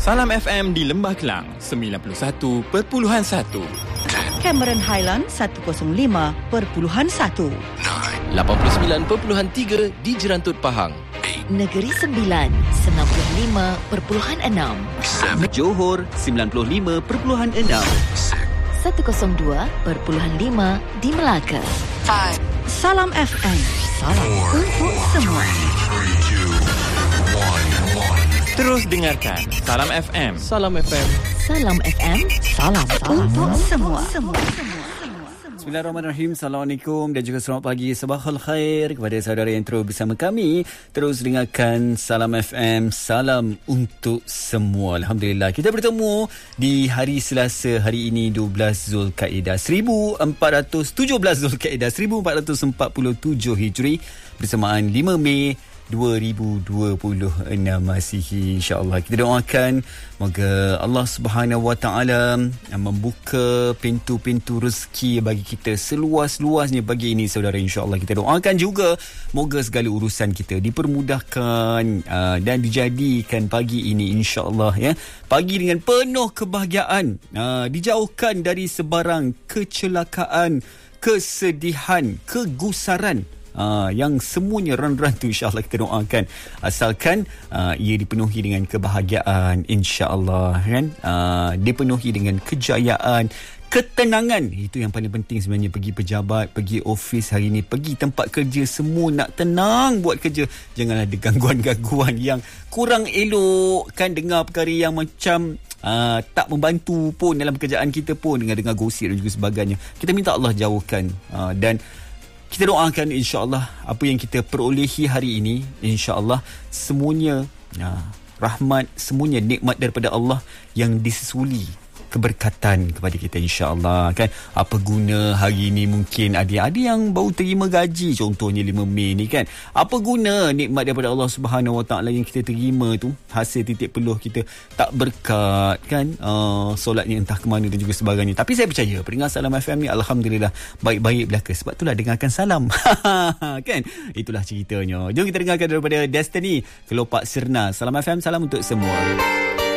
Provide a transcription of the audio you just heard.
Salam FM di Lembah Kelang 91.1, Cameron Highland 105.1, 89.3 di Jerantut Pahang, Negeri Sembilan 95.6, Johor 95.6, 102.5 di Melaka. Salam FM, salam untuk semua. Terus dengarkan Salam FM. Salam FM. Salam FM, Salam untuk semua. Bismillahirrahmanirrahim. Assalamualaikum dan juga selamat pagi, sabahul khair kepada saudara yang terus bersama kami. Terus dengarkan Salam FM, salam untuk semua. Alhamdulillah, kita bertemu di hari Selasa hari ini 12 Zulkaidah 1417 Zulkaidah 1447 Hijri bersamaan 5 Mei 2026 Masihi. InsyaAllah kita doakan moga Allah Subhanahu Wa Taala membuka pintu-pintu rezeki bagi kita seluas-luasnya pagi ini, saudara. InsyaAllah kita doakan juga moga segala urusan kita dipermudahkan dan dijadikan pagi ini, InsyaAllah, ya, pagi dengan penuh kebahagiaan, dijauhkan dari sebarang kecelakaan, kesedihan, kegusaran, yang semuanya ran-ran tu, insyaAllah kita doakan asalkan ia dipenuhi dengan kebahagiaan, insyaAllah, kan, dipenuhi dengan kejayaan, ketenangan. Itu yang paling penting sebenarnya. Pergi pejabat, pergi office hari ni, pergi tempat kerja, semua nak tenang buat kerja. Janganlah ada gangguan-gangguan yang kurang elok, kan, dengar perkara yang macam tak membantu pun dalam pekerjaan kita pun, dengar gosip dan juga sebagainya. Kita minta Allah jauhkan, dan kita doakan insya-Allah apa yang kita perolehi hari ini, insya-Allah semuanya rahmat, semuanya nikmat daripada Allah yang disusuli keberkatan kepada kita, insya-Allah, kan. Apa guna hari ini mungkin ada yang baru terima gaji, contohnya 5 Mei ni, kan. Apa guna nikmat daripada Allah Subhanahu Wa Taala yang kita terima tu, hasil titik peluh kita tak berkat, kan, solatnya entah ke mana dan juga sebagainya. Tapi saya percaya pendengar Salam FM ni alhamdulillah baik-baik belaka, sebab itulah dengarkan salam. Kan, itulah ceritanya. Jom kita dengarkan daripada Destiny Kelopak Serna. Salam FM, salam untuk semua.